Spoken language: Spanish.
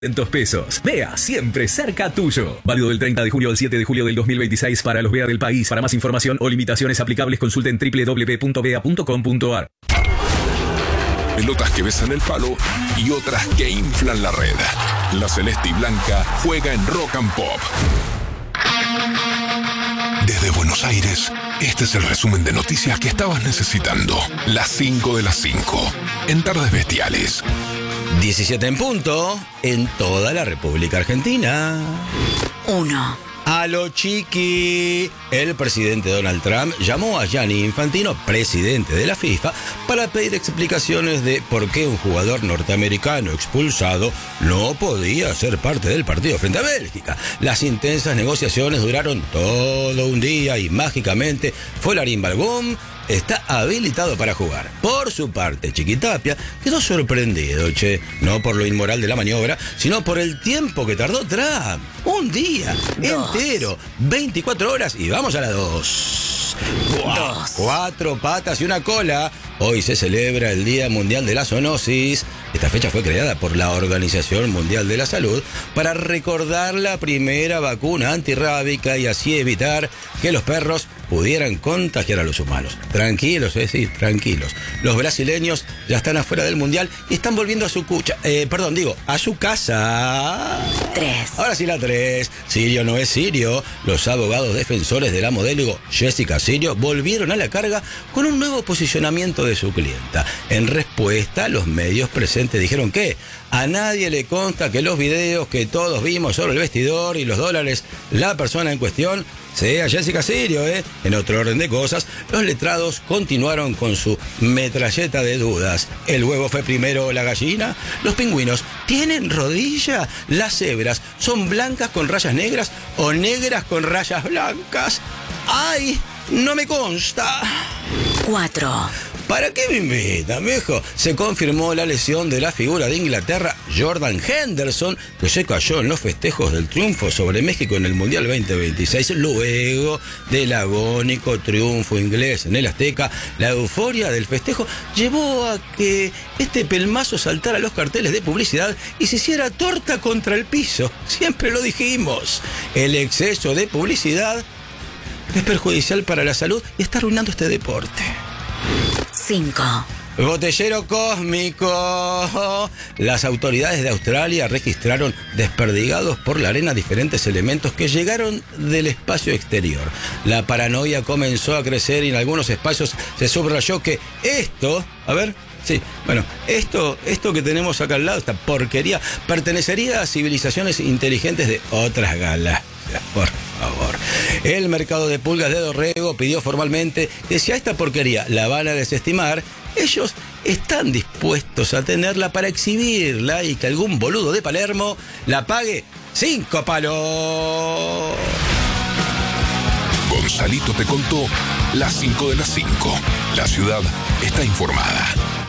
pesos. Vea, siempre cerca tuyo. Válido del 30 de junio al 7 de julio del 2026 para los Vea del país. Para más información o limitaciones aplicables, consulten www.vea.com.ar. Pelotas que besan el palo y otras que inflan la red. La celeste y blanca juega en Rock and Pop. Desde Buenos Aires, este es el resumen de noticias que estabas necesitando. Las 5 de las 5, en Tardes Bestiales. 17 en punto, en toda la República Argentina. 1. A lo chiqui, el presidente Donald Trump llamó a Gianni Infantino, presidente de la FIFA, para pedir explicaciones de por qué un jugador norteamericano expulsado no podía ser parte del partido frente a Bélgica. Las intensas negociaciones duraron todo un día y mágicamente Folarin Balogun está habilitado para jugar. Por su parte, Chiquitapia quedó sorprendido, no por lo inmoral de la maniobra, sino por el tiempo que tardó Trump. Un día entero, 24 horas y vamos a las 2. 4 patas y una cola. Hoy se celebra el Día Mundial de la Zoonosis. Esta fecha fue creada por la Organización Mundial de la Salud para recordar la primera vacuna antirrábica y así evitar que los perros pudieran contagiar a los humanos. Tranquilos, sí, tranquilos. Los brasileños ya están afuera del Mundial y están volviendo a su a su casa. 3. Ahora sí la 3. Sirio no es Sirio. Los abogados defensores de la modelo Jessica Sirio volvieron a la carga con un nuevo posicionamiento de su clienta. En respuesta, los medios presentes dijeron que a nadie le consta que los videos que todos vimos sobre el vestidor y los dólares, la persona en cuestión sea Jessica Sirio, En otro orden de cosas, los letrados continuaron con su metralleta de dudas. ¿El huevo fue primero o la gallina? ¿Los pingüinos tienen rodilla? ¿Las cebras son blancas con rayas negras o negras con rayas blancas? ¡Ay! No me consta. 4. ¿Para qué me invitan, viejo? Se confirmó la lesión de la figura de Inglaterra, Jordan Henderson, que se cayó en los festejos del triunfo sobre México en el Mundial 2026. Luego del agónico triunfo inglés en el Azteca, la euforia del festejo llevó a que este pelmazo saltara a los carteles de publicidad y se hiciera torta contra el piso. Siempre lo dijimos. El exceso de publicidad es perjudicial para la salud y está arruinando este deporte. 5. Botellero cósmico. Las autoridades de Australia registraron desperdigados por la arena diferentes elementos que llegaron del espacio exterior. La paranoia comenzó a crecer y en algunos espacios se subrayó que esto que tenemos acá al lado, esta porquería, pertenecería a civilizaciones inteligentes de otras galaxias. Por favor. El mercado de pulgas de Dorrego pidió formalmente que si a esta porquería la van a desestimar, ellos están dispuestos a tenerla para exhibirla y que algún boludo de Palermo la pague 5 palos. Gonzalito te contó las 5 de las 5. La ciudad está informada.